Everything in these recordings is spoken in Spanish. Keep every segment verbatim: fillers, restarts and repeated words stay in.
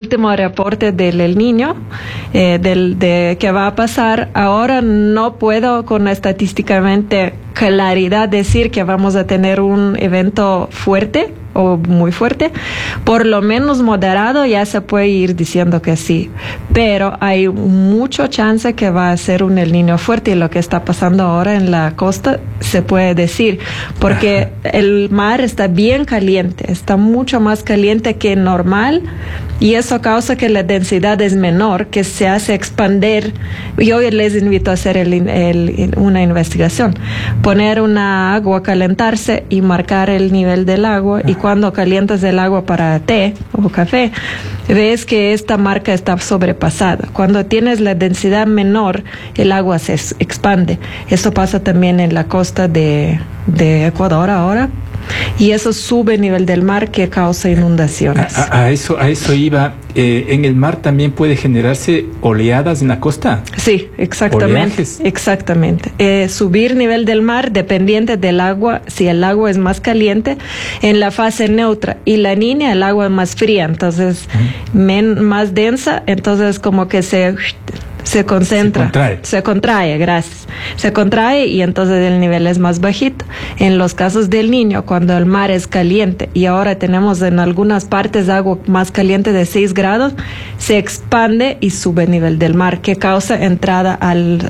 último reporte del El Niño, eh, del, de que va a pasar. Ahora no puedo con estadísticamente claridad decir que vamos a tener un evento fuerte o muy fuerte, por lo menos moderado ya se puede ir diciendo que sí, pero hay mucho chance que va a ser un El Niño fuerte, y lo que está pasando ahora en la costa se puede decir, porque el mar está bien caliente, está mucho más caliente que normal, y eso causa que la densidad es menor, que se hace expandir. Yo les invito a hacer el, el, una investigación, poner una agua, calentarse y marcar el nivel del agua, y cuando calientas el agua para té o café, ves que esta marca está sobrepasada. Cuando tienes la densidad menor, el agua se expande. Eso pasa también en la costa de, de Ecuador ahora, y eso sube el nivel del mar, que causa inundaciones. A, a, a eso, a eso iba. Eh, ¿En el mar también puede generarse oleadas en la costa? Sí, exactamente. Oleajes. Exactamente. Eh, subir nivel del mar dependiente del agua. Si el agua es más caliente, en la fase neutra, y la Niña, el agua es más fría, entonces uh-huh. men, más densa, entonces como que se... Se concentra, se contrae. se contrae, gracias. Se contrae, y entonces el nivel es más bajito. En los casos del Niño, cuando el mar es caliente, y ahora tenemos en algunas partes agua más caliente de seis grados, se expande y sube el nivel del mar, que causa entrada al,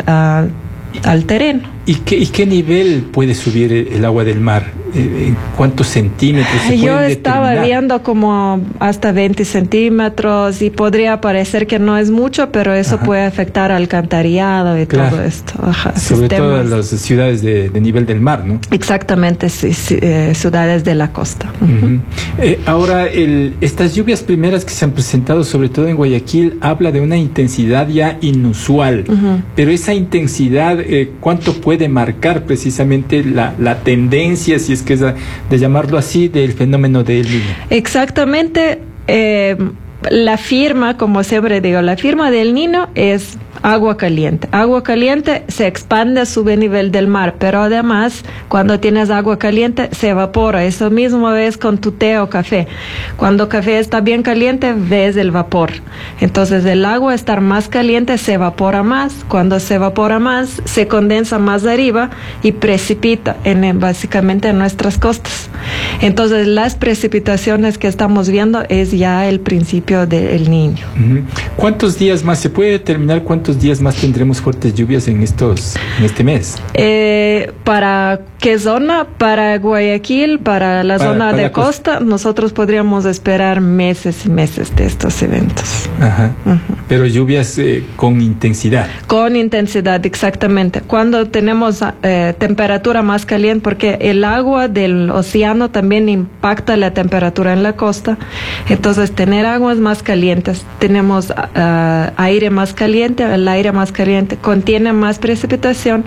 uh, al terreno. ¿Y qué, ¿Y qué nivel puede subir el agua del mar? ¿En cuántos centímetros se Yo pueden estaba determinar? viendo como hasta veinte centímetros, y podría parecer que no es mucho, pero eso Ajá. puede afectar al alcantarillado y claro. todo esto. Ajá, Sobre sistemas. todo las ciudades de, de nivel del mar, ¿no? Exactamente, sí, sí, eh, ciudades de la costa. Uh-huh. eh, ahora, el, estas lluvias primeras que se han presentado, sobre todo en Guayaquil, habla de una intensidad ya inusual, uh-huh. pero esa intensidad, eh, ¿cuánto puede marcar precisamente la, la tendencia, si es que es de llamarlo así, del fenómeno del Niño? Exactamente. Eh, la firma, como siempre digo, la firma del Niño es agua caliente. Agua caliente se expande, sube el nivel del mar, pero además, cuando tienes agua caliente, se evapora. Eso mismo ves con tu té o café. Cuando el café está bien caliente, ves el vapor. Entonces, el agua estar más caliente, se evapora más. Cuando se evapora más, se condensa más arriba y precipita en, básicamente en nuestras costas. Entonces, las precipitaciones que estamos viendo es ya el principio del Niño. Uh-huh. ¿Cuántos días más se puede determinar cuántos días más tendremos fuertes lluvias en estos en este mes? Eh, ¿Para qué zona? Para Guayaquil, para la para, zona para de la costa, costa, nosotros podríamos esperar meses y meses de estos eventos. Ajá. Uh-huh. Pero lluvias eh, con intensidad. Con intensidad, exactamente. Cuando tenemos eh, temperatura más caliente, porque el agua del océano también impacta la temperatura en la costa, entonces tener aguas más calientes, tenemos uh, aire más caliente, el aire más caliente contiene más precipitación,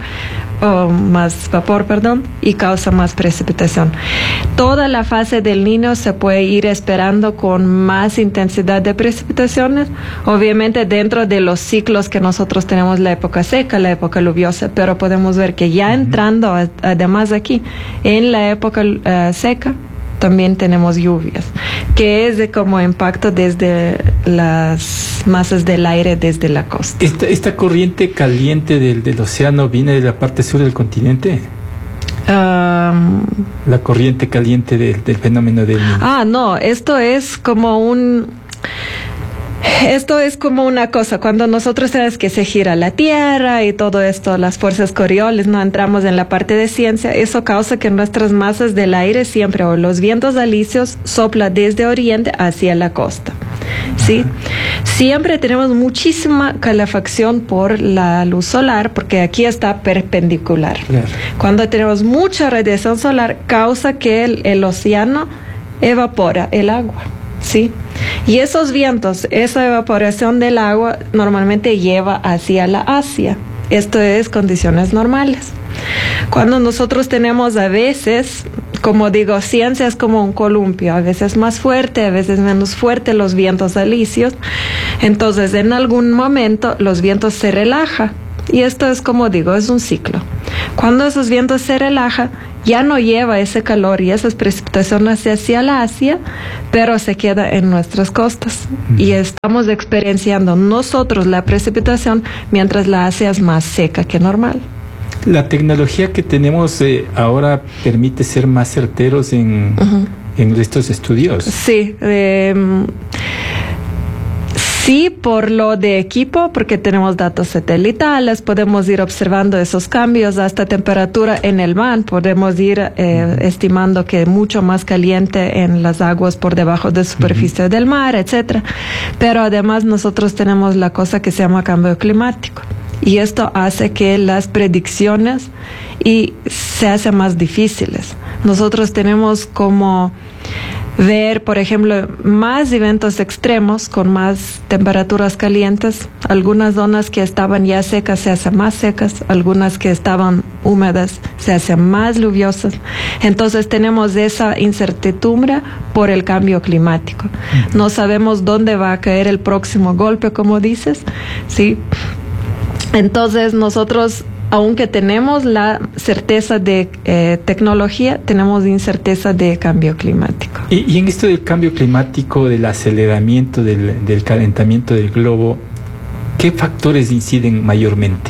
o más vapor, perdón, y causa más precipitación. Toda la fase del Niño se puede ir esperando con más intensidad de precipitaciones, obviamente dentro de los ciclos que nosotros tenemos, la época seca, la época lluviosa, pero podemos ver que ya entrando, además aquí, en la época uh, seca, también tenemos lluvias, que es de como impacto desde las masas del aire desde la costa. ¿Esta, esta corriente caliente del, del océano viene de la parte sur del continente? Um, la corriente caliente del, del fenómeno del Niño. Ah, no, esto es como un... Esto es como una cosa, cuando nosotros sabemos que se gira la Tierra y todo esto, las fuerzas Coriolis, no entramos en la parte de ciencia, eso causa que nuestras masas del aire siempre, o los vientos alisios, sopla desde oriente hacia la costa. ¿Sí? Siempre tenemos muchísima calefacción por la luz solar, porque aquí está perpendicular. Claro. Cuando tenemos mucha radiación solar, causa que el, el océano evapora el agua. ¿Sí? Y esos vientos, esa evaporación del agua normalmente lleva hacia la Asia. Esto es condiciones normales. Cuando nosotros tenemos a veces, como digo, ciencia es como un columpio, a veces más fuerte, a veces menos fuerte los vientos alisios. Entonces, en algún momento los vientos se relajan. Y esto es como digo, es un ciclo. Cuando esos vientos se relajan, ya no lleva ese calor y esas precipitaciones hacia la Asia, pero se queda en nuestras costas. Uh-huh. Y estamos experienciando nosotros la precipitación mientras la Asia es más seca que normal. La tecnología que tenemos eh, ahora permite ser más certeros en, uh-huh. en estos estudios. Sí, eh, sí, por lo de equipo, porque tenemos datos satelitales, podemos ir observando esos cambios, hasta temperatura en el mar, podemos ir eh, uh-huh. estimando que es mucho más caliente en las aguas por debajo de superficie uh-huh. del mar, etcétera. Pero además nosotros tenemos la cosa que se llama cambio climático. Y esto hace que las predicciones y se hacen más difíciles. Nosotros tenemos como ver, por ejemplo, más eventos extremos con más temperaturas calientes. Algunas zonas que estaban ya secas se hacen más secas, algunas que estaban húmedas se hacen más lluviosas. Entonces tenemos esa incertidumbre por el cambio climático. No sabemos dónde va a caer el próximo golpe, como dices, ¿sí? Entonces nosotros, aunque tenemos la certeza de eh, tecnología, tenemos incerteza de cambio climático. Y, y en esto del cambio climático, del aceleramiento del, del calentamiento del globo, ¿qué factores inciden mayormente?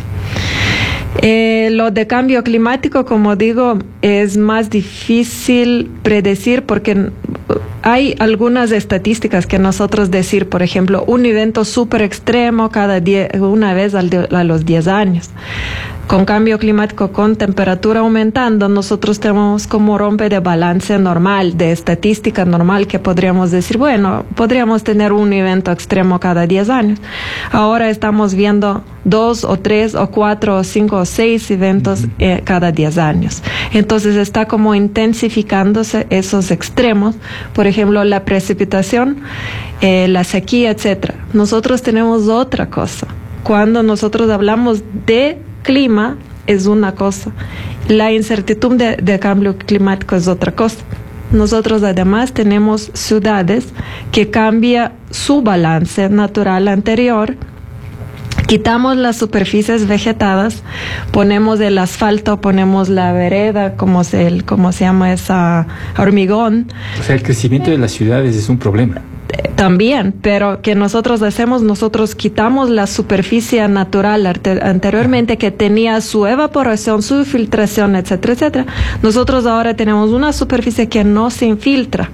Eh, lo de cambio climático, como digo, es más difícil predecir porque hay algunas estadísticas que nosotros decir, por ejemplo, un evento súper extremo cada día, una vez al de, a los diez años. Con cambio climático, con temperatura aumentando, nosotros tenemos como rompe de balance normal, de estadística normal, que podríamos decir, bueno, podríamos tener un evento extremo cada diez años. Ahora estamos viendo dos o tres o cuatro o cinco o seis eventos eh, cada diez años. Entonces está como intensificándose esos extremos. Por ejemplo, la precipitación, eh, la sequía, etcétera. Nosotros tenemos otra cosa. Cuando nosotros hablamos de clima, es una cosa. La incertidumbre de, de cambio climático es otra cosa. Nosotros además tenemos ciudades que cambia su balance natural anterior. Quitamos las superficies vegetadas, ponemos el asfalto, ponemos la vereda, como se, como se llama esa hormigón. O sea, el crecimiento de las ciudades es un problema. También, pero que nosotros hacemos, nosotros quitamos la superficie natural anteriormente que tenía su evaporación, su filtración, etcétera, etcétera. Nosotros ahora tenemos una superficie que no se infiltra.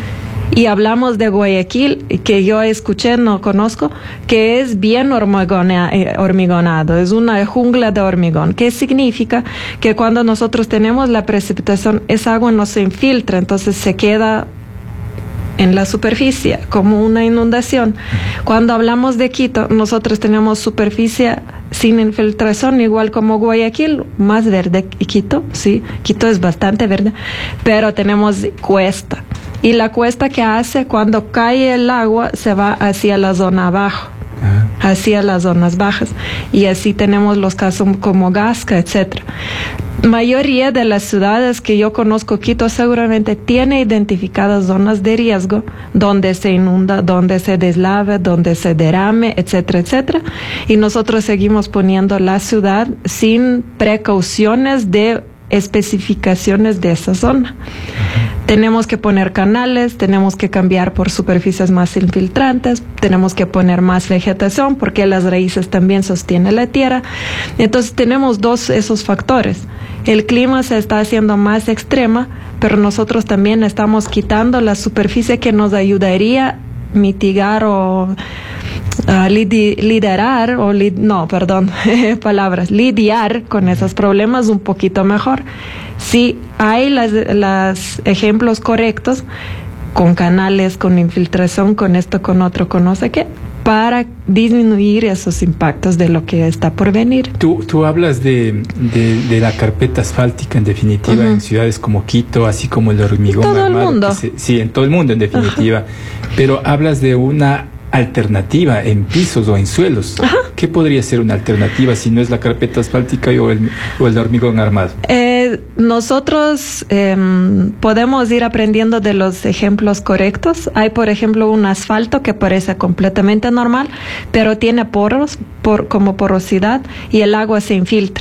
Y hablamos de Guayaquil, que yo escuché, no conozco, que es bien hormigonado, es una jungla de hormigón. ¿Qué significa? Que cuando nosotros tenemos la precipitación, esa agua no se infiltra, entonces se queda en la superficie, como una inundación. Cuando hablamos de Quito, nosotros tenemos superficie sin infiltración, igual como Guayaquil, más verde que Quito, sí, Quito es bastante verde, pero tenemos cuesta. Y la cuesta que hace, cuando cae el agua, se va hacia la zona abajo, uh-huh. hacia las zonas bajas. Y así tenemos los casos como Gasca, etcétera. Mayoría de las ciudades que yo conozco, Quito seguramente tiene identificadas zonas de riesgo donde se inunda, donde se deslave, donde se derrame, etcétera, etcétera. Y nosotros seguimos poniendo la ciudad sin precauciones de especificaciones de esa zona. Tenemos que poner canales, tenemos que cambiar por superficies más infiltrantes, tenemos que poner más vegetación porque las raíces también sostienen la tierra. Entonces tenemos dos esos factores. El clima se está haciendo más extrema, pero nosotros también estamos quitando la superficie que nos ayudaría a mitigar o uh, lidi, liderar o li, no, perdón, palabras, lidiar con esos problemas un poquito mejor. Si hay las, las ejemplos correctos, con canales, con infiltración, con esto, con otro, con no sé qué, para disminuir esos impactos de lo que está por venir. Tú, tú hablas de, de, de la carpeta asfáltica, en definitiva, uh-huh. en ciudades como Quito, así como el hormigón todo armado. El mundo. Se, sí, en todo el mundo, en definitiva. Uh-huh. Pero hablas de una alternativa en pisos o en suelos. Ajá. ¿Qué podría ser una alternativa si no es la carpeta asfáltica o el, o el hormigón armado? Eh, nosotros eh, podemos ir aprendiendo de los ejemplos correctos. Hay, por ejemplo, un asfalto que parece completamente normal, pero tiene poros por, como porosidad y el agua se infiltra.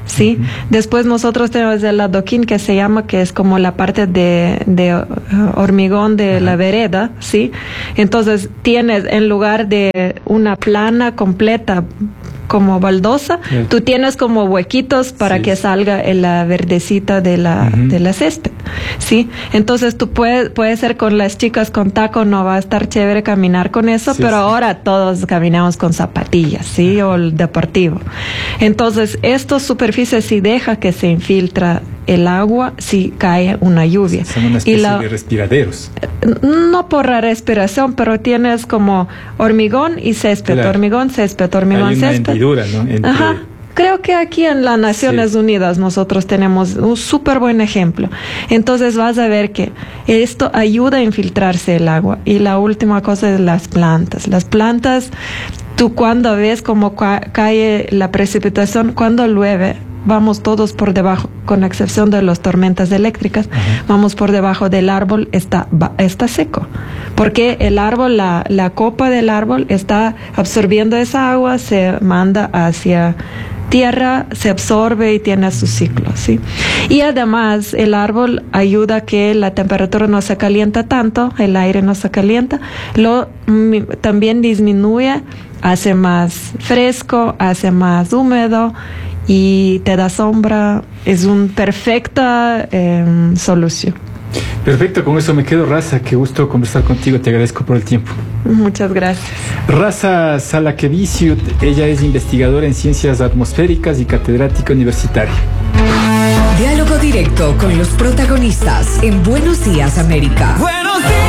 ¿sí? Uh-huh. Después nosotros tenemos el adoquín, que se llama, que es como la parte de, de uh, hormigón de uh-huh. la vereda, ¿sí? Entonces tienes, en lugar de una plana completa como baldosa, sí. tú tienes como huequitos para sí. que salga la verdecita de la, uh-huh. de la césped, ¿sí? Entonces tú puedes, puede ser con las chicas con taco, no va a estar chévere caminar con eso, sí, pero sí. ahora todos caminamos con zapatillas, ¿sí? Uh-huh. O el deportivo. Entonces, estas superficies sí deja que se infiltra el agua si cae una lluvia. Son una especie y la, de respiraderos. No por la respiración, pero tienes como hormigón y césped, claro. hormigón, césped, hormigón, Hay una césped. hendidura, ¿no? Entre... Ajá. Creo que aquí en las Naciones sí. Unidas nosotros tenemos un súper buen ejemplo. Entonces vas a ver que esto ayuda a infiltrarse el agua. Y la última cosa es las plantas. Las plantas, tú cuando ves cómo ca- cae la precipitación, cuando llueve, vamos todos por debajo, con excepción de las tormentas eléctricas, uh-huh. vamos por debajo del árbol, está, está seco. Porque el árbol, la, la copa del árbol está absorbiendo esa agua, se manda hacia tierra, se absorbe y tiene su ciclo, ¿sí? Y además el árbol ayuda a que la temperatura no se calienta tanto, el aire no se calienta, lo m- también disminuye, hace más fresco, hace más húmedo y te da sombra. Es una perfecta eh, solución. Perfecto, con eso me quedo, Raza. Qué gusto conversar contigo, te agradezco por el tiempo. Muchas gracias. Raza Salakeviciut, ella es investigadora en ciencias atmosféricas y catedrática universitaria. Diálogo directo con los protagonistas en Buenos Días América. Buenos días.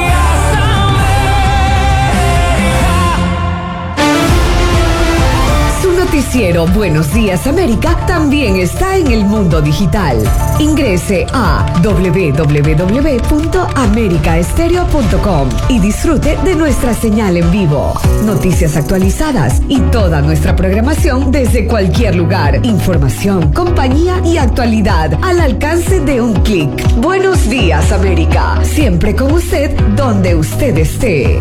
Noticiero Buenos Días América también está en el mundo digital. Ingrese a doble u doble u doble u punto america estéreo punto com y disfrute de nuestra señal en vivo. Noticias actualizadas y toda nuestra programación desde cualquier lugar. Información, compañía y actualidad al alcance de un clic. Buenos Días América. Siempre con usted donde usted esté.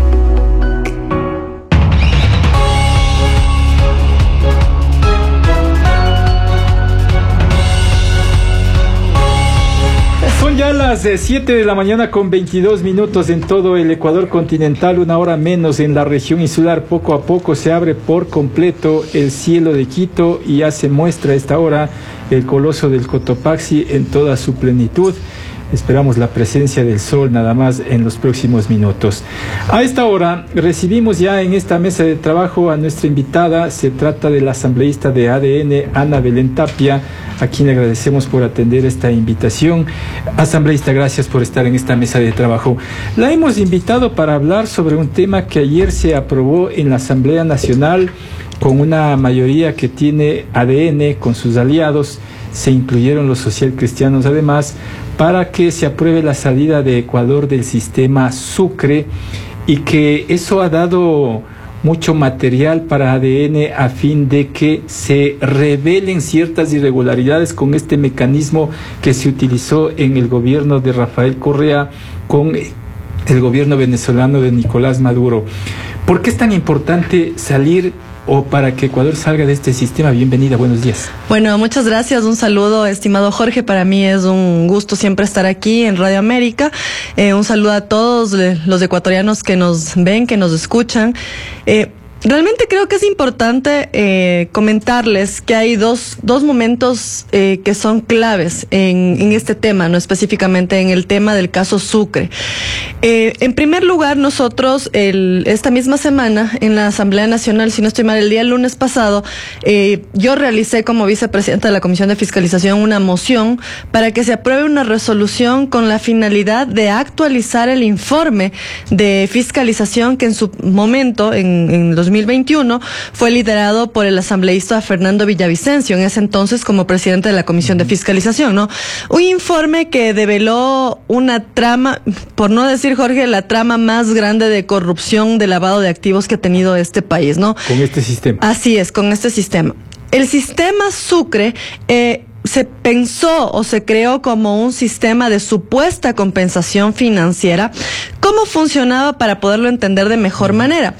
Ya a las siete de la mañana con veintidós minutos en todo el Ecuador continental, una hora menos en la región insular. Poco a poco se abre por completo el cielo de Quito y ya se muestra a esta hora el coloso del Cotopaxi en toda su plenitud. Esperamos la presencia del sol nada más en los próximos minutos. A esta hora recibimos ya en esta mesa de trabajo a nuestra invitada. Se trata de la asambleísta de A D N, Ana Belén Tapia, a quien le agradecemos por atender esta invitación. Asambleísta, gracias por estar en esta mesa de trabajo. La hemos invitado para hablar sobre un tema que ayer se aprobó en la Asamblea Nacional con una mayoría que tiene A D N con sus aliados. Se incluyeron los socialcristianos además, para que se apruebe la salida de Ecuador del sistema Sucre, y que eso ha dado mucho material para A D N a fin de que se revelen ciertas irregularidades con este mecanismo que se utilizó en el gobierno de Rafael Correa con el gobierno venezolano de Nicolás Maduro. ¿Por qué es tan importante salir o para que Ecuador salga de este sistema? Bienvenida, buenos días. Bueno, muchas gracias, un saludo, estimado Jorge. Para mí es un gusto siempre estar aquí en Radio América. Eh, un saludo a todos los ecuatorianos que nos ven, que nos escuchan. Eh, Realmente creo que es importante eh, comentarles que hay dos dos momentos eh, que son claves en, en este tema, no específicamente en el tema del caso Sucre. Eh, en primer lugar, nosotros el, esta misma semana en la Asamblea Nacional, si no estoy mal, el día lunes pasado, eh, yo realicé como vicepresidenta de la Comisión de Fiscalización una moción para que se apruebe una resolución con la finalidad de actualizar el informe de fiscalización que en su momento, en, en los dos mil veintiuno, fue liderado por el asambleísta Fernando Villavicencio, en ese entonces como presidente de la Comisión de Fiscalización, ¿no? Un informe que develó una trama, por no decir, Jorge, la trama más grande de corrupción, de lavado de activos que ha tenido este país, ¿no? Con este sistema. Así es, con este sistema. El sistema Sucre, eh, se pensó o se creó como un sistema de supuesta compensación financiera. ¿Cómo funcionaba para poderlo entender de mejor manera?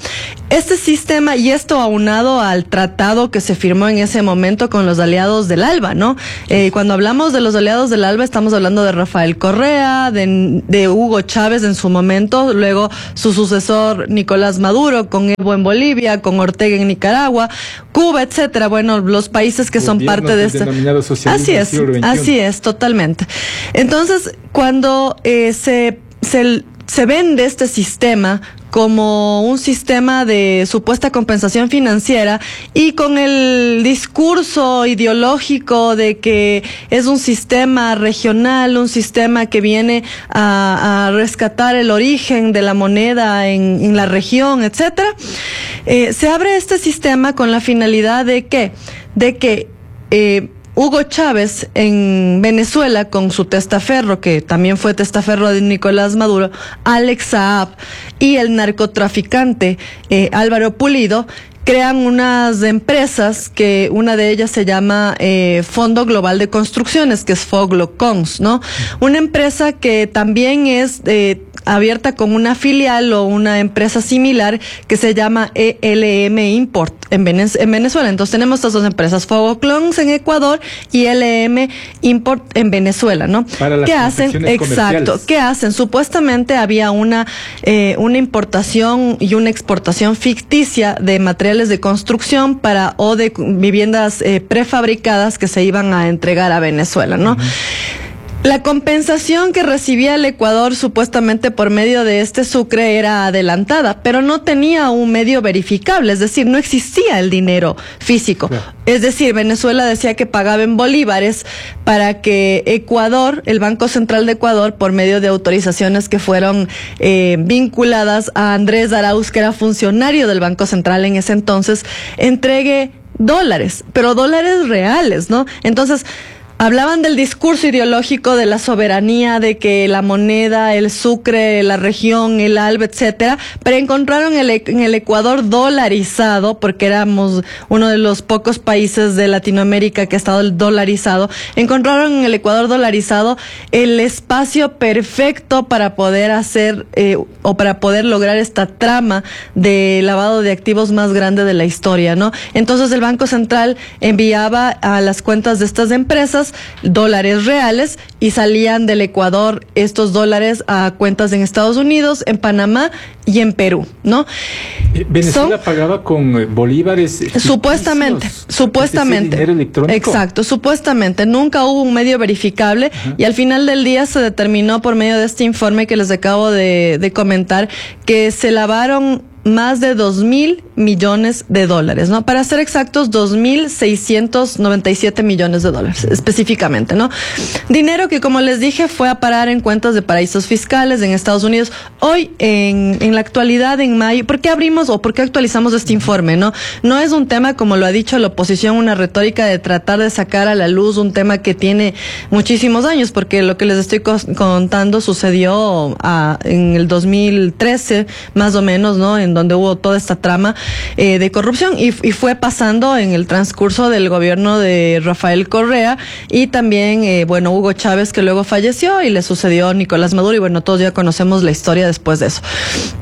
Este sistema, y esto aunado al tratado que se firmó en ese momento con los aliados del ALBA, ¿no? Eh, cuando hablamos de los aliados del ALBA, estamos hablando de Rafael Correa, de, de Hugo Chávez en su momento, luego su sucesor Nicolás Maduro, con Evo en Bolivia, con Ortega en Nicaragua, Cuba, etcétera. Bueno, los países que son parte de este. Así es, así es, totalmente. Entonces, cuando eh, se, se, se vende este sistema como un sistema de supuesta compensación financiera y con el discurso ideológico de que es un sistema regional, un sistema que viene a, a rescatar el origen de la moneda en, en la región, etcétera, eh, se abre este sistema con la finalidad de que, de que eh, Hugo Chávez en Venezuela con su testaferro, que también fue testaferro de Nicolás Maduro, Alex Saab y el narcotraficante eh, Álvaro Pulido, crean unas empresas que una de ellas se llama eh, Fondo Global de Construcciones, que es Foglocons, ¿no? Una empresa que también es eh, abierta con una filial o una empresa similar que se llama E L M Import en Venezuela. Entonces tenemos estas dos empresas, Foglocons en Ecuador y E L M Import en Venezuela, ¿no? Para las ¿Qué hacen? Exacto. ¿Qué hacen? Supuestamente había una eh, una importación y una exportación ficticia de materiales de construcción para o de viviendas eh, prefabricadas que se iban a entregar a Venezuela, ¿no? Uh-huh. La compensación que recibía el Ecuador supuestamente por medio de este sucre era adelantada, pero no tenía un medio verificable, es decir, no existía el dinero físico. Claro. Es decir, Venezuela decía que pagaba en bolívares para que Ecuador, el Banco Central de Ecuador, por medio de autorizaciones que fueron eh, vinculadas a Andrés Arauz, que era funcionario del Banco Central en ese entonces, entregue dólares, pero dólares reales, ¿no? Entonces, hablaban del discurso ideológico de la soberanía, de que la moneda, el sucre, la región, el ALBA, etcétera, pero encontraron el, en el Ecuador dolarizado, porque éramos uno de los pocos países de Latinoamérica que ha estado dolarizado, encontraron en el Ecuador dolarizado el espacio perfecto para poder hacer eh, o para poder lograr esta trama de lavado de activos más grande de la historia, ¿no? Entonces el Banco Central enviaba a las cuentas de estas empresas dólares reales y salían del Ecuador estos dólares a cuentas en Estados Unidos, en Panamá y en Perú, ¿no? Venezuela Son, pagaba con bolívares. Supuestamente, supuestamente. ¿Dinero electrónico? Exacto, supuestamente. Nunca hubo un medio verificable. Ajá. Y al final del día se determinó por medio de este informe que les acabo de, de comentar que se lavaron más de dos mil millones de dólares, ¿no? Para ser exactos, dos mil seiscientos noventa y siete millones de dólares, específicamente, ¿no? Dinero que, como les dije, fue a parar en cuentas de paraísos fiscales en Estados Unidos. Hoy, en, en la actualidad, en mayo, ¿por qué abrimos o por qué actualizamos este informe, no? No es un tema, como lo ha dicho la oposición, una retórica de tratar de sacar a la luz un tema que tiene muchísimos años, porque lo que les estoy contando sucedió a, en el dos mil trece, más o menos, ¿no? En donde hubo toda esta trama eh, de corrupción y, y fue pasando en el transcurso del gobierno de Rafael Correa y también, eh, bueno, Hugo Chávez, que luego falleció, y le sucedió Nicolás Maduro, y bueno, todos ya conocemos la historia después de eso.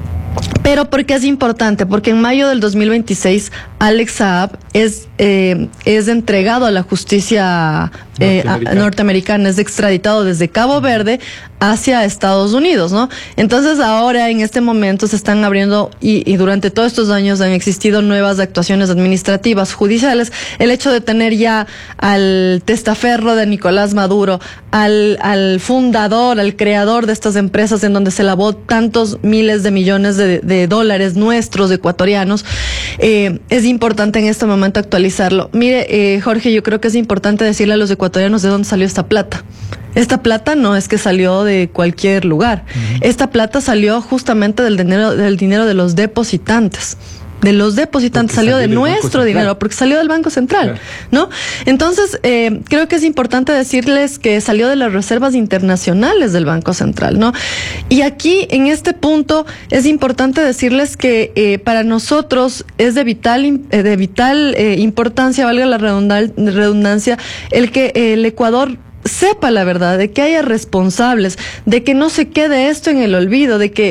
Pero ¿por qué es importante? Porque en mayo del dos mil veintiséis, Alex Saab es, eh, es entregado a la justicia eh, norteamericana. A, norteamericana, es extraditado desde Cabo Verde hacia Estados Unidos, ¿no? Entonces ahora, en este momento, se están abriendo, y, y durante todos estos años han existido nuevas actuaciones administrativas, judiciales. El hecho de tener ya al testaferro de Nicolás Maduro, al, al fundador, al creador de estas empresas en donde se lavó tantos miles de millones de, de dólares nuestros, ecuatorianos, eh, es importante en este momento actualizarlo. Mire, eh, Jorge, yo creo que es importante decirle a los ecuatorianos de dónde salió esta plata. Esta plata no es que salió de cualquier lugar. Uh-huh. Esta plata salió justamente del dinero, del dinero de los depositantes. De los depositantes, porque salió de nuestro dinero, porque salió del Banco Central, claro, ¿no? Entonces, eh, creo que es importante decirles que salió de las reservas internacionales del Banco Central, ¿no? Y aquí, en este punto, es importante decirles que eh, para nosotros es de vital, eh, de vital eh, importancia, valga la redundancia, el que eh, el Ecuador sepa la verdad, de que haya responsables, de que no se quede esto en el olvido, de que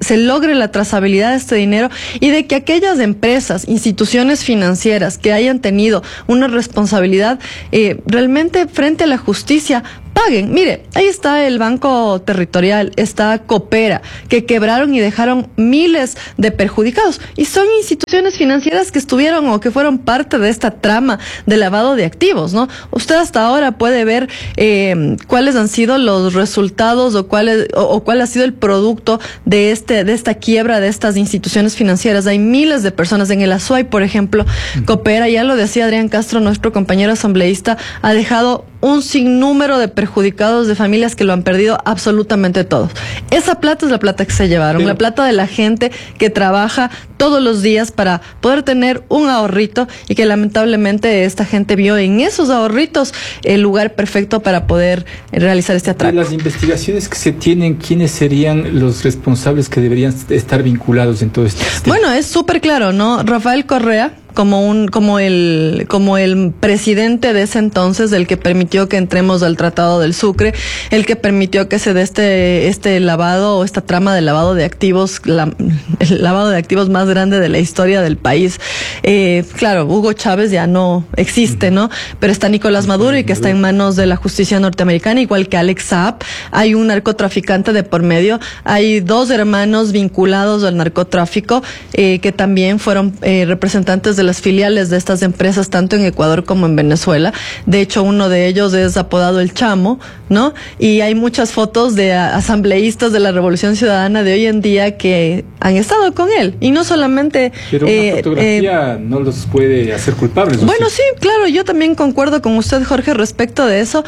se logre la trazabilidad de este dinero y de que aquellas empresas, instituciones financieras que hayan tenido una responsabilidad eh, realmente frente a la justicia paguen. Mire, ahí está el Banco Territorial, está Coopera, que quebraron y dejaron miles de perjudicados. Y son instituciones financieras que estuvieron o que fueron parte de esta trama de lavado de activos, ¿no? Usted hasta ahora puede ver eh, cuáles han sido los resultados o cuál, es, o, o cuál ha sido el producto de este de esta quiebra de estas instituciones financieras. Hay miles de personas en el Azuay, por ejemplo, Coopera, ya lo decía Adrián Castro, nuestro compañero asambleísta, ha dejado un sinnúmero de perjudicados, de familias que lo han perdido absolutamente todos. Esa plata es la plata que se llevaron, Pero, la plata de la gente que trabaja todos los días para poder tener un ahorrito y que lamentablemente esta gente vio en esos ahorritos el lugar perfecto para poder realizar este atraco. De las investigaciones que se tienen, ¿quiénes serían los responsables que deberían estar vinculados en todo esto? Bueno, es súper claro, ¿no? Rafael Correa, como un como el como el presidente de ese entonces, el que permitió que entremos al Tratado del Sucre, el que permitió que se dé este este lavado o esta trama de lavado de activos, la, el lavado de activos más grande de la historia del país. Eh, claro, Hugo Chávez ya no existe, ¿no? Pero está Nicolás Maduro y que está en manos de la justicia norteamericana, igual que Alex Saab. Hay un narcotraficante de por medio, hay dos hermanos vinculados al narcotráfico eh, que también fueron eh, representantes de las filiales de estas empresas tanto en Ecuador como en Venezuela. De hecho, uno de ellos es apodado El Chamo, ¿no? Y hay muchas fotos de asambleístas de la Revolución Ciudadana de hoy en día que han estado con él. Y no solamente... Pero eh, una fotografía eh, no los puede hacer culpables. Bueno, sí, claro, yo también concuerdo con usted, Jorge, respecto de eso,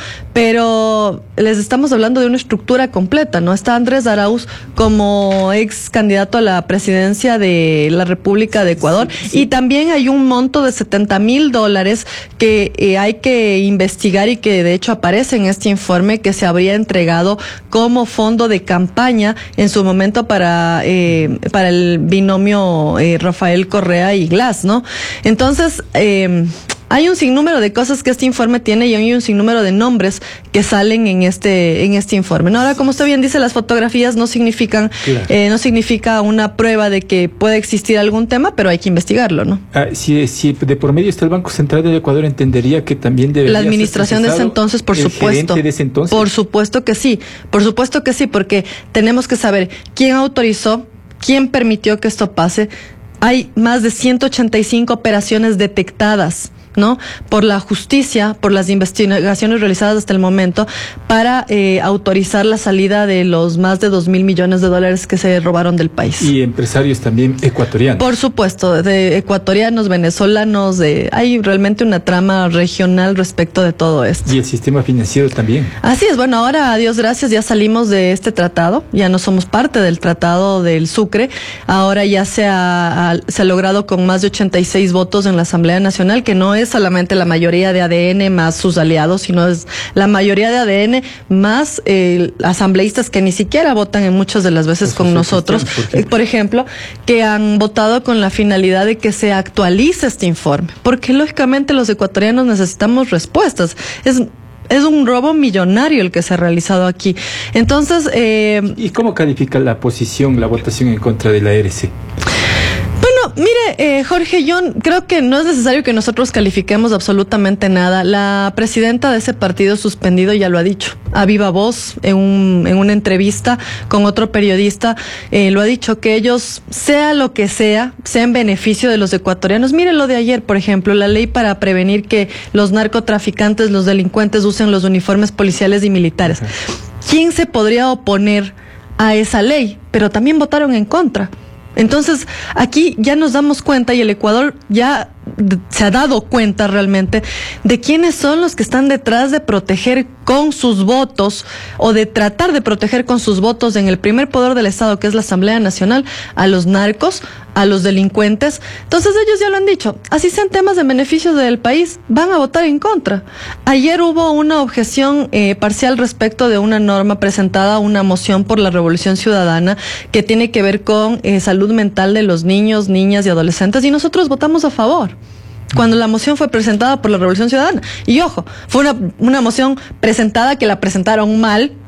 pero les estamos hablando de una estructura completa, ¿no? Está Andrés Arauz como ex candidato a la presidencia de la República de Ecuador, sí, sí. Y también hay un monto de setenta mil dólares que eh, hay que investigar y que de hecho aparece en este informe, que se habría entregado como fondo de campaña en su momento para eh, para el binomio eh, Rafael Correa y Glass, ¿no? Entonces, eh, hay un sinnúmero de cosas que este informe tiene y hay un sinnúmero de nombres que salen en este en este informe. ¿No? Ahora, como usted bien dice, las fotografías no significan claro. eh, no significa una prueba de que puede existir algún tema, pero hay que investigarlo, ¿no? Ah, si, si de por medio está el Banco Central del Ecuador, entendería que también debería la administración de ese entonces, por el supuesto. De ese entonces. Por supuesto que sí, por supuesto que sí, porque tenemos que saber quién autorizó, quién permitió que esto pase. Hay más de ciento ochenta y cinco operaciones detectadas, ¿no? Por la justicia, por las investigaciones realizadas hasta el momento, para eh, autorizar la salida de los más de dos mil millones de dólares que se robaron del país. Y empresarios también ecuatorianos. Por supuesto, de ecuatorianos, venezolanos, de, hay realmente una trama regional respecto de todo esto. Y el sistema financiero también. Así es, bueno, ahora, a Dios gracias, ya salimos de este tratado, ya no somos parte del Tratado del Sucre, ahora ya se ha, ha, se ha logrado con más de ochenta y seis votos en la Asamblea Nacional, que no es solamente la mayoría de A D N más sus aliados, sino es la mayoría de A D N más eh, asambleístas que ni siquiera votan en muchas de las veces con nosotros, por ejemplo. por ejemplo, que han votado con la finalidad de que se actualice este informe, porque lógicamente los ecuatorianos necesitamos respuestas. Es Es un robo millonario el que se ha realizado aquí. Entonces, eh, ¿y cómo califica la posición, la votación en contra de la R C? Bueno, mire, eh, Jorge, yo creo que no es necesario que nosotros califiquemos absolutamente nada. La presidenta de ese partido suspendido ya lo ha dicho, a viva voz, en, un, en una entrevista con otro periodista, eh, lo ha dicho, que ellos, sea lo que sea, sea en beneficio de los ecuatorianos. Mire lo de ayer, por ejemplo, la ley para prevenir que los narcotraficantes, los delincuentes usen los uniformes policiales y militares. ¿Quién se podría oponer a esa ley? Pero también votaron en contra. Entonces, aquí ya nos damos cuenta, y el Ecuador ya se ha dado cuenta realmente de quiénes son los que están detrás de proteger con sus votos, o de tratar de proteger con sus votos en el primer poder del Estado, que es la Asamblea Nacional, a los narcos, a los delincuentes. Entonces ellos ya lo han dicho, así sean temas de beneficio del país, van a votar en contra. Ayer hubo una objeción eh, parcial respecto de una norma presentada, una moción por la Revolución Ciudadana, que tiene que ver con eh, salud mental de los niños, niñas y adolescentes, y nosotros votamos a favor cuando la moción fue presentada por la Revolución Ciudadana. Y ojo, fue una, una moción presentada que la presentaron mal,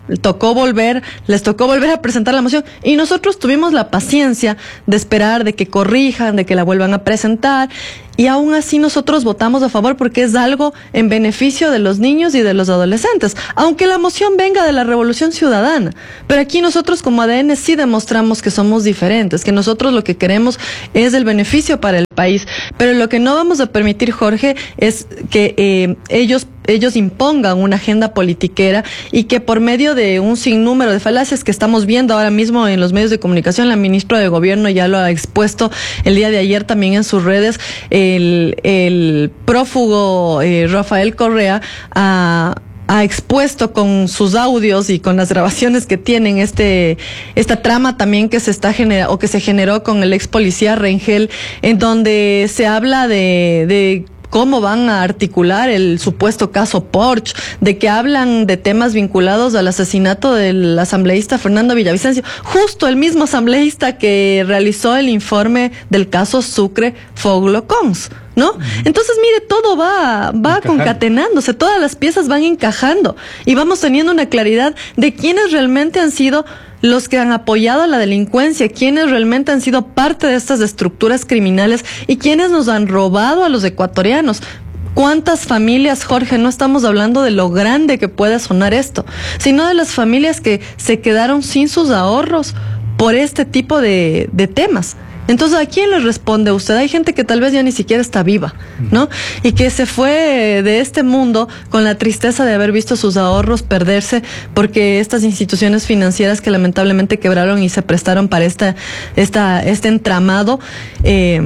tocó volver, les tocó volver a presentar la moción y nosotros tuvimos la paciencia de esperar de que corrijan, de que la vuelvan a presentar. Y aún así nosotros votamos a favor porque es algo en beneficio de los niños y de los adolescentes, aunque la moción venga de la Revolución Ciudadana. Pero aquí nosotros como A D N sí demostramos que somos diferentes, que nosotros lo que queremos es el beneficio para el país. Pero lo que no vamos a permitir, Jorge, es que eh, ellos ellos impongan una agenda politiquera y que por medio de un sinnúmero de falacias que estamos viendo ahora mismo en los medios de comunicación, la ministra de Gobierno ya lo ha expuesto el día de ayer también en sus redes, el, el prófugo eh, Rafael Correa ha ha expuesto con sus audios y con las grabaciones que tienen este esta trama también que se está genera, o que se generó con el ex policía Rengel, en donde se habla de, de cómo van a articular el supuesto caso Porsche, de que hablan de temas vinculados al asesinato del asambleísta Fernando Villavicencio, justo el mismo asambleísta que realizó el informe del caso Sucre Foglo Cons, ¿no? Entonces, mire, todo va, va concatenándose, todas las piezas van encajando y vamos teniendo una claridad de quiénes realmente han sido los que han apoyado a la delincuencia, quienes realmente han sido parte de estas estructuras criminales y quienes nos han robado a los ecuatorianos. ¿Cuántas familias, Jorge? No estamos hablando de lo grande que puede sonar esto, sino de las familias que se quedaron sin sus ahorros por este tipo de, de temas. Entonces, ¿a quién le responde usted? Hay gente que tal vez ya ni siquiera está viva, ¿no? Y que se fue de este mundo con la tristeza de haber visto sus ahorros perderse porque estas instituciones financieras que lamentablemente quebraron y se prestaron para esta, esta, este entramado, eh,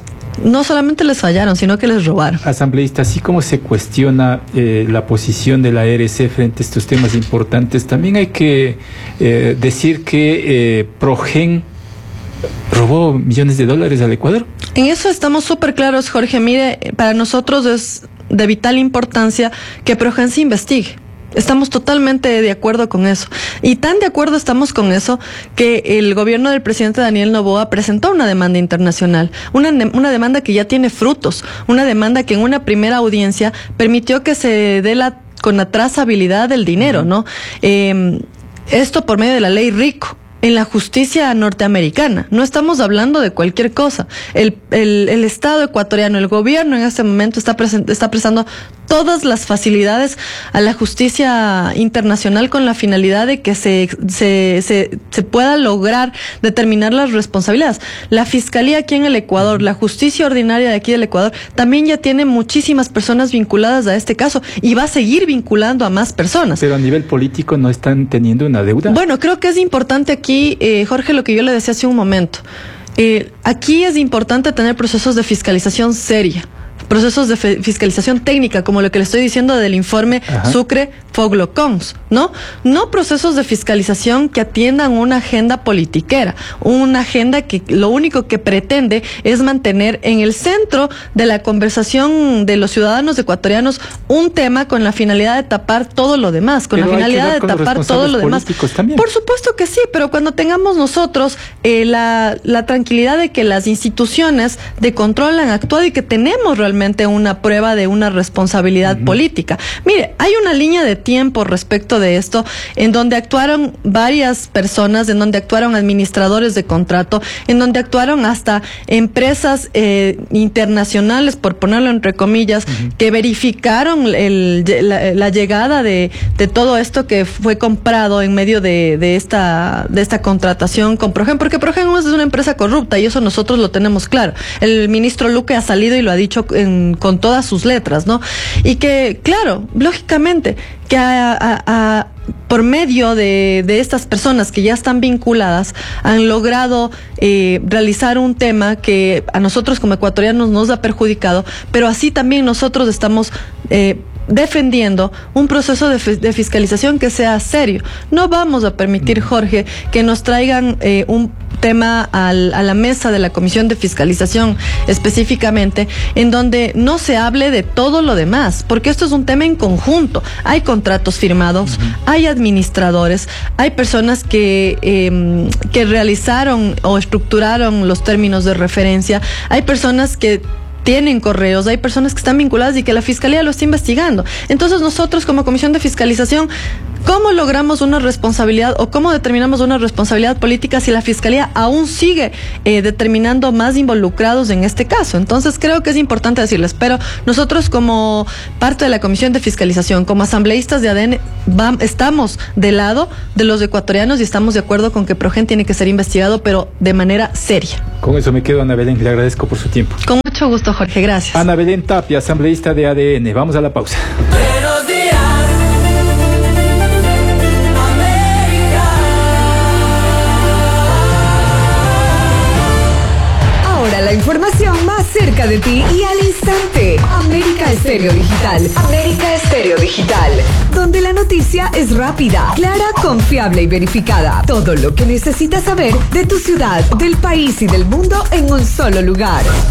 no solamente les fallaron, sino que les robaron. Asambleísta, así como se cuestiona eh, la posición de la E R C frente a estos temas importantes, también hay que eh, decir que eh, Progen robó millones de dólares al Ecuador. En eso estamos súper claros, Jorge. Mire, para nosotros es de vital importancia que Progen se investigue. Estamos totalmente de acuerdo con eso. Y tan de acuerdo estamos con eso que el gobierno del presidente Daniel Noboa presentó una demanda internacional, una, una demanda que ya tiene frutos, una demanda que en una primera audiencia permitió que se dé la, con la trazabilidad del dinero, ¿no? Eh, esto por medio de la ley RICO. En la justicia norteamericana. No estamos hablando de cualquier cosa. El, el, el Estado ecuatoriano, el gobierno en este momento está, present, está prestando todas las facilidades a la justicia internacional con la finalidad de que se, se, se, se pueda lograr determinar las responsabilidades. La Fiscalía aquí en el Ecuador, la justicia ordinaria de aquí del Ecuador, también ya tiene muchísimas personas vinculadas a este caso y va a seguir vinculando a más personas. Pero a nivel político no están teniendo una deuda. Bueno, creo que es importante aquí Aquí, eh, Jorge, lo que yo le decía hace un momento, eh, aquí es importante tener procesos de fiscalización seria, procesos de fiscalización técnica, como lo que le estoy diciendo del informe Ajá. Sucre Foglo Cons, ¿no? No procesos de fiscalización que atiendan una agenda politiquera, una agenda que lo único que pretende es mantener en el centro de la conversación de los ciudadanos ecuatorianos un tema con la finalidad de tapar todo lo demás, con pero la finalidad de tapar todo lo demás. También. Por supuesto que sí, pero cuando tengamos nosotros eh, la, la tranquilidad de que las instituciones de control han actuado y que tenemos realmente una prueba de una responsabilidad uh-huh. política. Mire, hay una línea de tiempo respecto de esto en donde actuaron varias personas, en donde actuaron administradores de contrato, en donde actuaron hasta empresas eh, internacionales, por ponerlo entre comillas, uh-huh. que verificaron el, la, la llegada de, de todo esto que fue comprado en medio de, de esta de esta contratación con Progen, porque Progen es una empresa corrupta y eso nosotros lo tenemos claro. El ministro Luque ha salido y lo ha dicho en, con todas sus letras, ¿no? Y que, claro, lógicamente, que a, a, a, por medio de, de estas personas que ya están vinculadas, han logrado eh, realizar un tema que a nosotros como ecuatorianos nos ha perjudicado, pero así también nosotros estamos eh, defendiendo un proceso de, de fiscalización que sea serio. No vamos a permitir, Jorge, que nos traigan eh, un tema al, a la mesa de la Comisión de Fiscalización específicamente, en donde no se hable de todo lo demás, porque esto es un tema en conjunto. Hay contratos firmados, uh-huh. hay administradores, hay personas que, eh, que realizaron o estructuraron los términos de referencia, hay personas que tienen correos, hay personas que están vinculadas y que la Fiscalía lo está investigando. Entonces nosotros como Comisión de Fiscalización, ¿cómo logramos una responsabilidad o cómo determinamos una responsabilidad política si la Fiscalía aún sigue eh, determinando más involucrados en este caso? Entonces creo que es importante decirles, pero nosotros como parte de la Comisión de Fiscalización, como asambleístas de A D N, vam, estamos del lado de los ecuatorianos y estamos de acuerdo con que Progen tiene que ser investigado, pero de manera seria. Con eso me quedo, Ana Belén, le agradezco por su tiempo. Con mucho gusto, Jorge, gracias. Ana Belén Tapia, asambleísta de A D N. Vamos a la pausa. Buenos días, América. Ahora la información más cerca de ti y al instante. América Estéreo Digital. América Estéreo Digital. Donde la noticia es rápida, clara, confiable y verificada. Todo lo que necesitas saber de tu ciudad, del país y del mundo en un solo lugar.